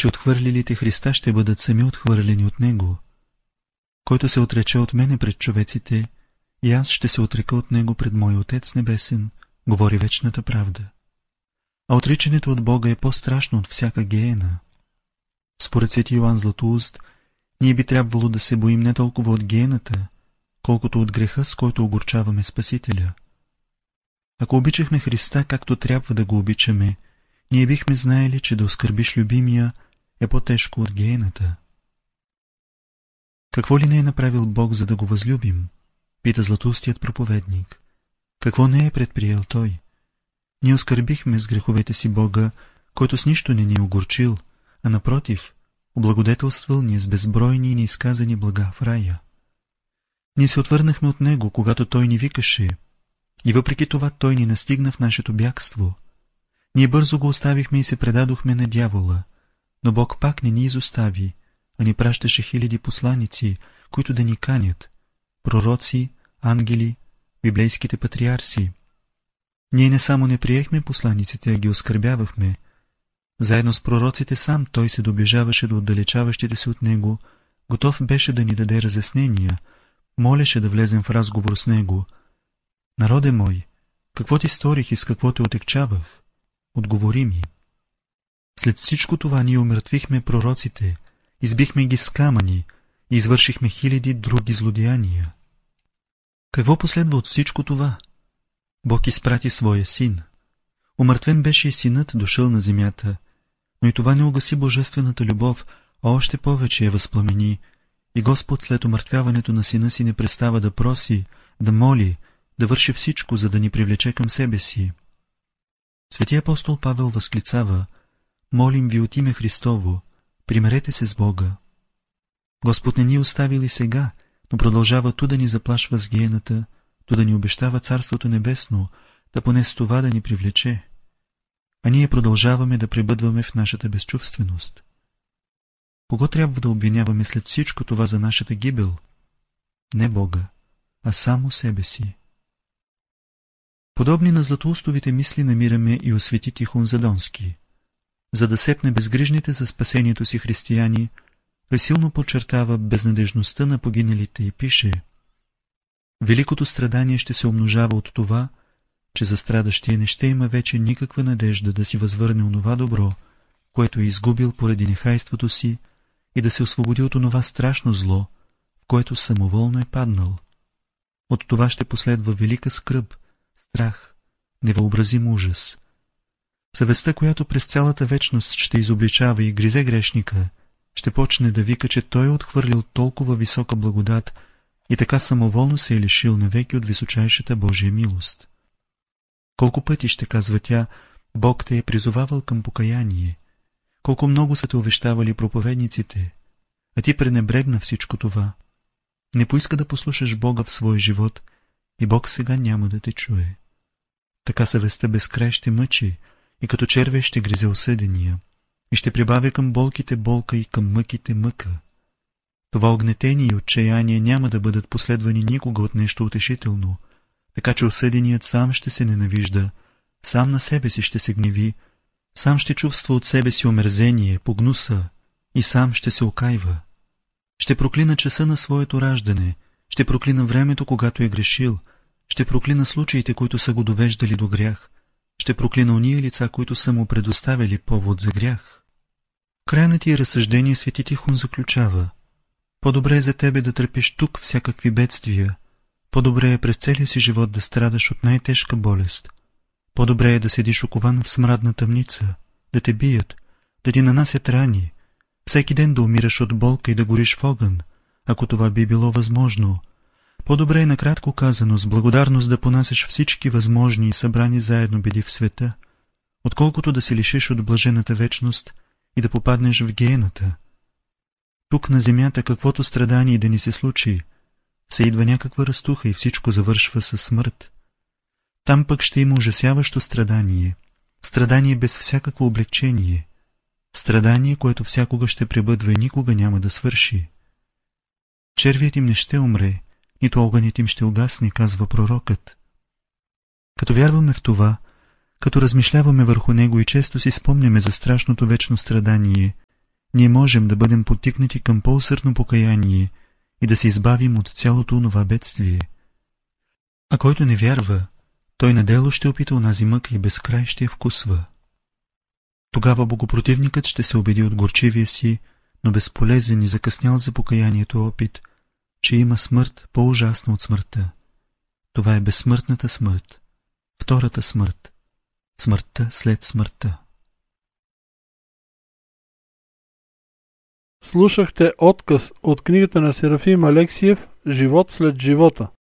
че отхвърлилите Христа ще бъдат сами отхвърлени от Него. Който се отрече от мене пред човеците, и аз ще се отрека от Него пред Мой Отец Небесен, говори вечната правда. А отричането от Бога е по-страшно от всяка гиена. Според свети Йоан Златоуст, ние би трябвало да се боим не толкова от гиената, колкото от греха, с който огорчаваме Спасителя. Ако обичахме Христа както трябва да го обичаме, ние бихме знаели, че да оскърбиш любимия е по-тежко от гиената. Какво ли не е направил Бог, за да го възлюбим? Пита златоустият проповедник. Какво не е предприел Той? Ние оскърбихме с греховете си Бога, който с нищо не ни е огорчил, а напротив, облагодетелствал ни с безбройни и неизказани блага в рая. Ние се отвърнахме от Него, когато Той ни викаше, и въпреки това Той ни настигна в нашето бягство. Ние бързо го оставихме и се предадохме на дявола, но Бог пак не ни изостави, а ни пращаше хиляди посланици, които да ни канят, пророци, ангели, библейските патриарси. Ние не само не приехме посланиците, а ги оскърбявахме. Заедно с пророците сам Той се доближаваше до отдалечаващите се от Него, готов беше да ни даде разяснения, молеше да влезем в разговор с Него. Народе мой, какво ти сторих и с какво те отекчавах? Отговори ми. След всичко това ние умъртвихме пророците, избихме ги с камъни и извършихме хиляди други злодеяния. Какво последва от всичко това? Бог изпрати своя син. Умъртвен беше и синът, дошъл на земята, но и това не угаси божествената любов, а още повече я възпламени, и Господ след умъртвяването на сина си не престава да проси, да моли, да върши всичко, за да ни привлече към себе си. Свети апостол Павел възклицава: молим ви от име Христово, примерете се с Бога. Господ не ни оставил и сега, но продължава ту да ни заплашва с гиената, ту да ни обещава Царството Небесно, да поне с това да ни привлече. А ние продължаваме да пребъдваме в нашата безчувственост. Кого трябва да обвиняваме след всичко това за нашата гибел? Не Бога, а само себе си. Подобни на златоустовите мисли намираме и у свети Тихон Задонски. За да сепне безгрижните за спасението си християни, той силно подчертава безнадежността на погиналите и пише: великото страдание ще се умножава от това, че за страдащия не ще има вече никаква надежда да си възвърне онова добро, което е изгубил поради нехайството си, и да се освободи от онова страшно зло, в което самоволно е паднал. От това ще последва велика скръб, страх, невъобразим ужас. Съвестта, която през цялата вечност ще изобличава и гризе грешника, ще почне да вика, че той е отхвърлил толкова висока благодат и така самоволно се е лишил навеки от височайшата Божия милост. Колко пъти, ще казва тя, Бог те е призовавал към покаяние, колко много са те увещавали проповедниците, а ти пренебрегна всичко това. Не поиска да послушаш Бога в своя живот и Бог сега няма да те чуе. Така съвестта безкрай ще мъчи и като червей ще гризе осъдения и ще прибавя към болките болка и към мъките мъка. Това огнетение и отчаяние няма да бъдат последвани никога от нещо утешително, така че осъденият сам ще се ненавижда, сам на себе си ще се гневи, сам ще чувства от себе си омерзение, погнуса и сам ще се окайва. Ще проклина часа на своето раждане, ще проклина времето, когато е грешил, ще проклина случаите, които са го довеждали до грях, ще проклина ония лица, които са му предоставили повод за грях. В края на тия разсъждения свети Тихон заключава: по-добре е за тебе да търпиш тук всякакви бедствия, по-добре е през целия си живот да страдаш от най-тежка болест, по-добре е да седиш окован в смрадна тъмница, да те бият, да ти нанасят рани, всеки ден да умираш от болка и да гориш в огън, ако това би било възможно. По-добре е, накратко казано, с благодарност да понасяш всички възможни и събрани заедно беди в света, отколкото да се лишиш от блажената вечност и да попаднеш в гиената. Тук на земята, каквото страдание да ни се случи, се идва някаква разтуха и всичко завършва със смърт. Там пък ще има ужасяващо страдание, страдание без всякакво облегчение, страдание, което всякога ще пребъдва и никога няма да свърши. Червият им не ще умре, нито огънят им ще угасне, казва пророкът. Като вярваме в това, като размишляваме върху него и често си спомняме за страшното вечно страдание, ние можем да бъдем потикнати към по-усърдно покаяние и да се избавим от цялото онова бедствие. А който не вярва, той на дело ще опита онази мъка и безкрай ще я вкусва. Тогава богопротивникът ще се убеди от горчивия си, но безполезен и закъснял за покаянието опит, че има смърт по-ужасна от смъртта. Това е безсмъртната смърт, втората смърт, смъртта след смъртта. Слушахте отказ от книгата на Серафим Алексиев «Живот след живота».